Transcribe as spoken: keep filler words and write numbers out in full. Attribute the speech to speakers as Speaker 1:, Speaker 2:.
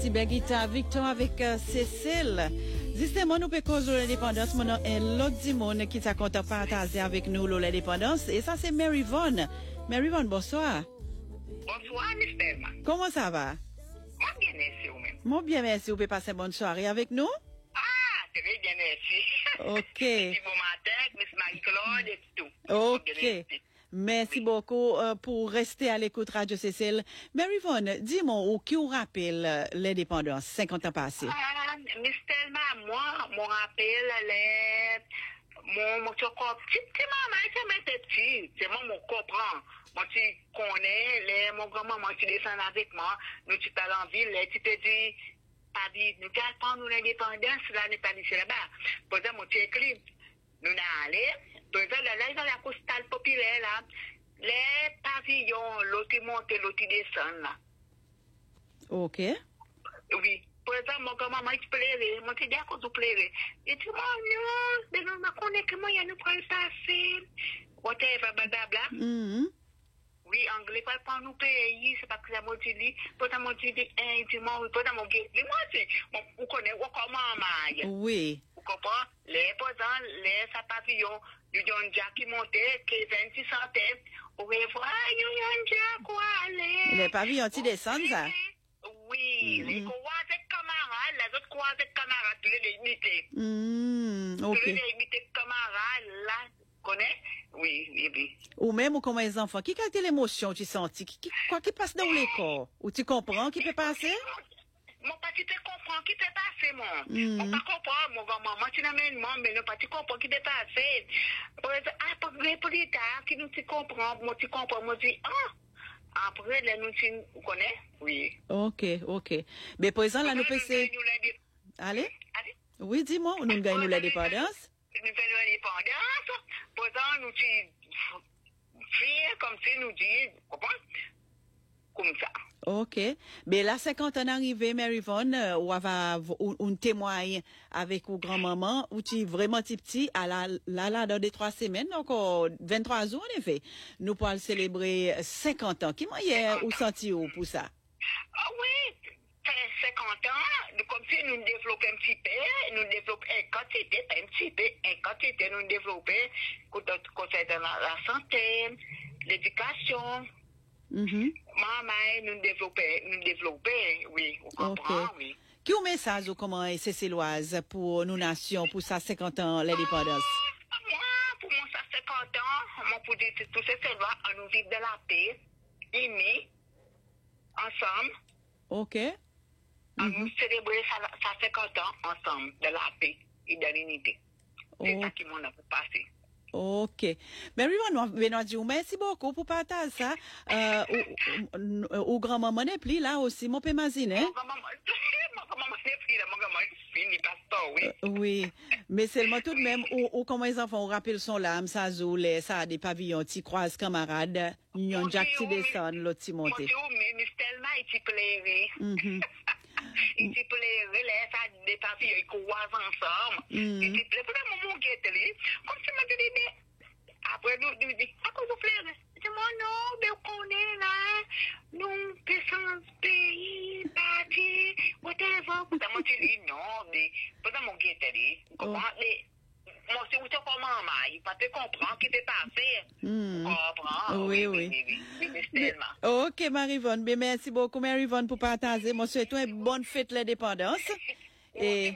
Speaker 1: Merci Begita Victor avec euh, Cécile. Justement, nous pouvons causer l'indépendance. Mon nom est l'autre Dimon qui t'a compté partager avec nous l'indépendance. Et ça, c'est Mary Vaughan. Mary Vaughan, bonsoir.
Speaker 2: Bonsoir, Mister Man.
Speaker 1: Comment ça va?
Speaker 2: Moi, bien, merci, vous-même.
Speaker 1: Moi, bien, merci. Vous pouvez passer une bonne soirée avec nous?
Speaker 2: Ah, très bien, merci.
Speaker 1: OK.
Speaker 2: Petit bon matin, Miss Marie-Claude et tout.
Speaker 1: OK. Merci oui. beaucoup euh, pour rester à l'écoute Radio Cécile. Mary Vaughan, dis-moi, où qui vous rappelle l'indépendance, cinquante ans passés?
Speaker 2: Ah, Mister Man, moi, mon rappel, les... Mon, mon, petit, petit maman, c'est mes petits. C'est moi, mon comprend. Moi, tu connais, les, mon grand-maman, tu descends avec moi. Nous, tu parles en ville, tu te dis, pas dit, nous, tu as nous l'indépendance, là, n'est pas ici là-bas. Pour exemple, tu écris, nous, on allé, pour exemple, là, ils ont la costale populaire, là. Les pavillons, l'autre monte, l'autre descend, là.
Speaker 1: OK.
Speaker 2: Oui. Por exemple, mon grand-maman, tu plairais. Moi, tu dis à quoi tu plairais. Et tu dis, oh non, mais non, je connais que moi, il y a nous pour le passer. Whatever, blablabla.
Speaker 1: Mm-hmm.
Speaker 2: Oui, anglais, pas pour nous payer, c'est pas que la moitié dit. Pour ta moitié dit, hein, dis-moi, oui, pour ta moitié dit, moi, c'est, vous connaissez, vous comment,
Speaker 1: oui.
Speaker 2: Vous comprenez? Les posants, les sapavillons, du John Jack qui montait, qui est vingt-six centaines. Vous voyez, you John Jack, quoi, allez.
Speaker 1: Les pavillons, tu descends, ça?
Speaker 2: Oui, mm-hmm. Les croisés camarades, les autres croisés camarades, tous les imités.
Speaker 1: Mm, ok.
Speaker 2: Tous les imités camarades, là, connais? Oui, oui, oui.
Speaker 1: Ou même ou comme les enfants, qui a l'émotion tu sens? Qui, qui, quoi qui passe dans les corps? Ou tu comprends qui peut passer?
Speaker 2: Mon pati te comprend qui peut passer, moi.
Speaker 1: Mm.
Speaker 2: Mon pas comprend, mon maman, tu n'amènes moi, mais non pas tu comprends qui peut passer. Pour exemple, ah, pour les politaires, qui nous tu comprends, moi tu comprends, moi tu dis, ah. Après, là, nous, tu connais? Oui.
Speaker 1: OK, OK. Mais pour exemple, là, nous pouvons... Allez?
Speaker 2: Allez?
Speaker 1: Oui, dis-moi, nous gagnons l'indépendance?
Speaker 2: Nous gagnons l'indépendance. Pour exemple, nous, tu fais comme si nous dit, comment? Comme ça.
Speaker 1: OK. Mais là, cinquante ans arrivé, Mary Vaughan, euh, ou va un témoigne avec vos grand-maman, ou tu vraiment petit petit, à la, là, là, dans des trois semaines, encore vingt-trois jours, en effet. Nous pourrons célébrer cinquante ans. Qui m'a hier ou senti où pour ça?
Speaker 2: Ah oui, cinquante ans, comme si nous développons un petit peu, nous développons une quantité, un petit peu, une quantité, nous développons, concernant la santé, l'éducation.
Speaker 1: Mm-hmm.
Speaker 2: Maman, nous développons, nous développons, oui, on comprend,
Speaker 1: okay.
Speaker 2: Oui.
Speaker 1: Qui a un message ou comment est cécilloise pour nos nations, pour ça cinquante ans, l'indépendance?
Speaker 2: Ah, moi, pour moi, ça cinquante ans, moi, pour dire tout ça, c'est là, on nous vit de la paix, unis, ensemble.
Speaker 1: OK.
Speaker 2: On
Speaker 1: mm-hmm.
Speaker 2: nous célébrer ça, ça cinquante ans ensemble, de la paix et de l'unité. C'est oh. ça qui m'en a passé.
Speaker 1: OK. Mary Vaughan, Benoît dit, merci beaucoup pour partager ça. Euh, au, au, au grand-maman n'est plus là aussi, mon père Mazine, hein?
Speaker 2: Mon grand-maman n'est plus là, mon grand-maman est fini, pasteur, oui.
Speaker 1: Euh, oui. Mais seulement tout de même, ou, ou comment les enfants, on rappelle son lame, ça zoule, ça a des pavillons, tu croises camarades, Union Jack, tu descends, l'autre, tu montes.
Speaker 2: Mon Dieu, mais tellement, il t'y plairait. Il t'y plairait, là, ça a des pavillons, ils croisent ensemble. Il t'y plairait, pour le moment, qui est allé, comme si m'a dit, après, nous, nous dit, à quoi vous plaît? Je dis, moi, non, mais on connaît, là, nous, personne, pays, parti, whatever. Pourtant, moi, tu dis, non, mais, pourtant, mon qui est allé, comment, mais, moi, c'est où tu comprends, mais, il pas te comprendre, qui t'est passé.
Speaker 1: Mm.
Speaker 2: Comprends?
Speaker 1: Oui, oui.
Speaker 2: Oui, oui, oui, oui, tellement.
Speaker 1: OK, Mary Vaughan, merci beaucoup, Mary Vaughan, pour partager. Moi, souhaite une bonne fête de l'indépendance. Et